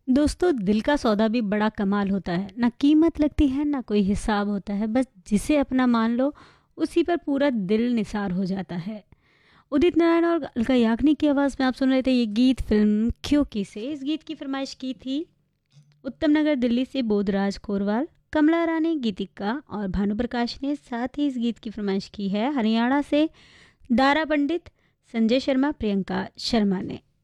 दोस्तों, दिल का सौदा भी बड़ा कमाल होता है। ना कीमत लगती है, ना कोई हिसाब होता है। बस जिसे अपना मान लो, उसी पर पूरा दिल निसार हो जाता है। उदित नारायण और अलका याग्निक की आवाज़ में आप सुन रहे थे ये गीत फिल्म क्योंकि से। इस गीत की फरमाइश की थी उत्तम नगर दिल्ली से बोधराज कोरवाल, कमला रानी, गीतिका और भानु प्रकाश ने। साथ ही इस गीत की फरमाइश की है हरियाणा से दारा पंडित, संजय शर्मा, प्रियंका शर्मा ने।